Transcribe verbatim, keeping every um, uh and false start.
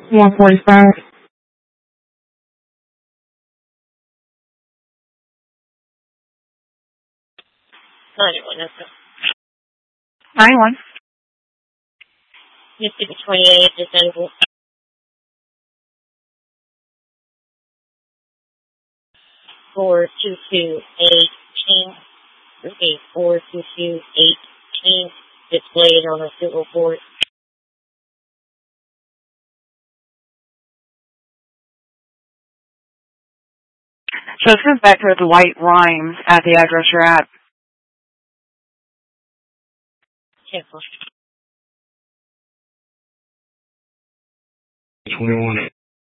one forty-five. ninety-one, that's it. ninety-one. Mississippi twenty-eight, descendable. four two two eight King. Repeat, four two two eight King. Displayed on a Google board. So it says back to the White Rhymes at the address you're at. Cancel. twenty-one